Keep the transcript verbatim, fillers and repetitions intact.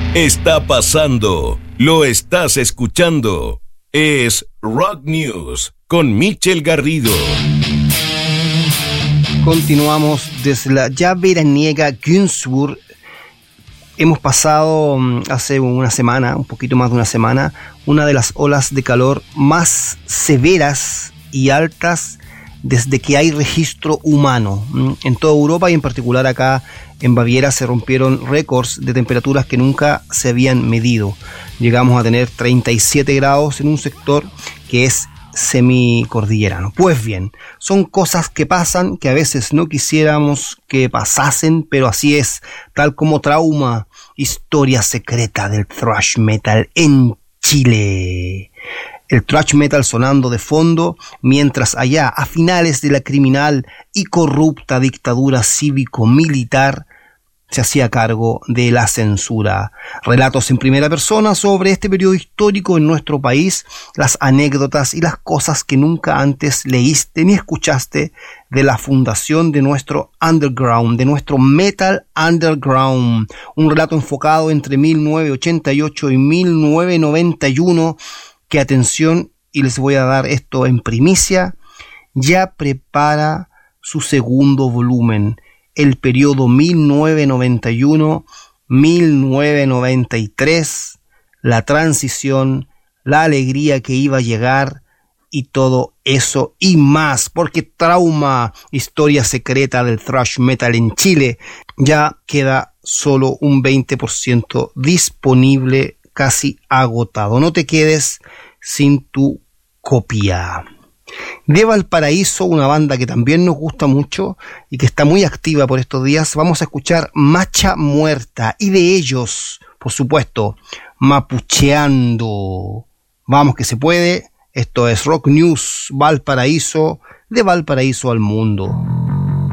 Está pasando, lo estás escuchando. Es Rock News con Michel Garrido. Continuamos desde la ya veraniega Günzburg. Hemos pasado hace una semana, un poquito más de una semana, una de las olas de calor más severas y altas desde que hay registro humano. En toda Europa y en particular acá en Baviera se rompieron récords de temperaturas que nunca se habían medido. Llegamos a tener treinta y siete grados en un sector que es semicordillerano. Pues bien, son cosas que pasan que a veces no quisiéramos que pasasen, pero así es, tal como Trauma, historia secreta del thrash metal en Chile. El thrash metal sonando de fondo, mientras allá, a finales de la criminal y corrupta dictadura cívico-militar, se hacía cargo de la censura. Relatos en primera persona sobre este periodo histórico en nuestro país, las anécdotas y las cosas que nunca antes leíste ni escuchaste de la fundación de nuestro underground, de nuestro metal underground. Un relato enfocado entre mil novecientos ochenta y ocho y mil novecientos noventa y uno, que, atención, y les voy a dar esto en primicia, ya prepara su segundo volumen. El periodo mil novecientos noventa y uno a mil novecientos noventa y tres, la transición, la alegría que iba a llegar y todo eso y más, porque Trauma, historia secreta del thrash metal en Chile, ya queda solo un veinte por ciento disponible, casi agotado. No te quedes sin tu copia. De Valparaíso, una banda que también nos gusta mucho y que está muy activa por estos días, vamos a escuchar Macha Muerta, y de ellos, por supuesto, Mapucheando. Vamos que se puede. Esto es Rock News Valparaíso, de Valparaíso al mundo.